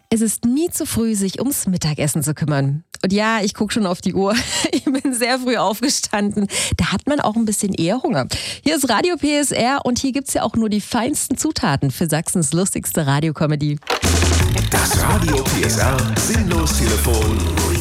Es ist nie zu früh, sich ums Mittagessen zu kümmern. Und ja, ich gucke schon auf die Uhr. Ich bin sehr früh aufgestanden. Da hat man auch ein bisschen eher Hunger. Hier ist Radio PSR und hier gibt's ja auch nur die feinsten Zutaten für Sachsens lustigste Radiokomödie. Das Radio PSR Sinnlos-Telefon.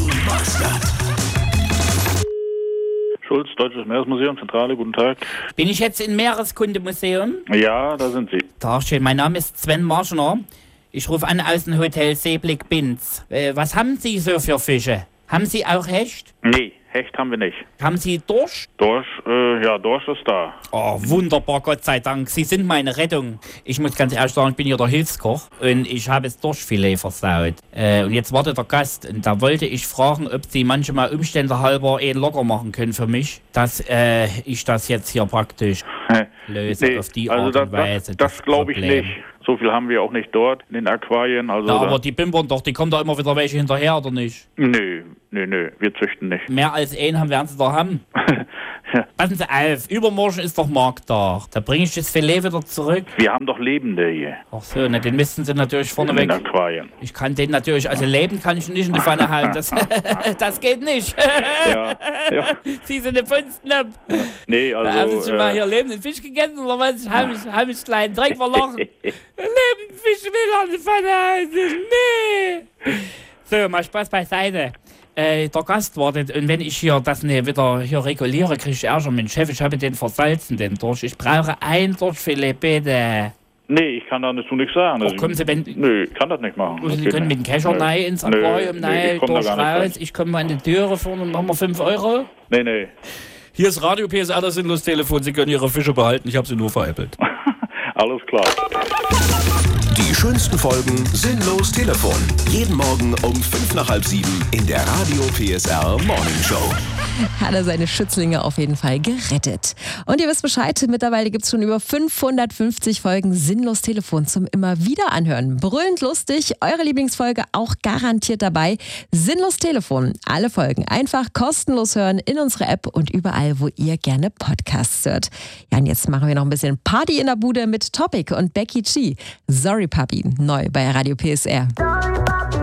Schulz, Deutsches Meeresmuseum, Zentrale, guten Tag. Bin ich jetzt im Meereskundemuseum? Ja, da sind Sie. Tag schön, mein Name ist Sven Marschner. Ich rufe an aus dem Hotel Seeblick Binz. Was haben Sie so für Fische? Haben Sie auch Hecht? Nee, Hecht haben wir nicht. Haben Sie Dorsch? Dorsch, Dorsch ist da. Oh, wunderbar, Gott sei Dank. Sie sind meine Rettung. Ich muss ganz ehrlich sagen, ich bin hier der Hilfskoch und ich habe das Dorschfilet versaut. Und jetzt wartet der Gast und da wollte ich fragen, ob Sie manchmal Umstände halber locker machen können für mich, dass ich das jetzt hier praktisch löse auf die Art und Weise. Das glaube ich nicht. So viel haben wir auch nicht dort in den Aquarien. Also ja, aber die bimbern doch, die kommen da immer wieder welche hinterher, oder nicht? Nö, wir züchten nicht. Mehr als einen werden sie da haben. Ja. Passen Sie auf, übermorgen ist doch Markttag. Da bringe ich das Filet wieder zurück. Wir haben doch Lebende hier. Ach so, ne, den müssten Sie natürlich vorneweg. In den Aquarien. Ich kann den natürlich, also leben kann ich nicht in die Pfanne halten. Das geht nicht. Ja. Sie sind eine Funsten ab. Nee, also. Haben Sie schon mal hier lebenden Fisch gegessen oder was? Hab ich kleinen Dreck verloren. Lebenden Fisch will in die Pfanne halten. Nee. So, mal Spaß beiseite. Der Gast wartet und wenn ich hier das wieder hier reguliere, kriege ich Ärger mit dem Chef. Ich habe den versalzen, den Dorsch. Ich brauche ein Dorschfilet, bitte. Nee, ich kann da dazu nichts sagen. Ach, kommen Sie, Nö, ich kann das nicht machen. Sie können mit dem Kescher rein ins Aquarium, Dorsch raus. Ich komme an die Türe vorne und machen wir 5 Euro. Nee. Hier ist Radio PSR, das Sinnlos-Telefon. Sie können Ihre Fische behalten, ich habe sie nur veräppelt. Alles klar. Die schönsten Folgen Sinnlos-Telefon. Jeden Morgen um 6:55 in der Radio PSR Morning Show. Hat er seine Schützlinge auf jeden Fall gerettet. Und ihr wisst Bescheid, mittlerweile gibt es schon über 550 Folgen Sinnlos Telefon zum immer wieder anhören. Brüllend lustig, eure Lieblingsfolge auch garantiert dabei. Sinnlos Telefon, alle Folgen einfach kostenlos hören in unserer App und überall, wo ihr gerne Podcasts hört. Ja, und jetzt machen wir noch ein bisschen Party in der Bude mit Topic und Becky G. Sorry Papi, neu bei Radio PSR.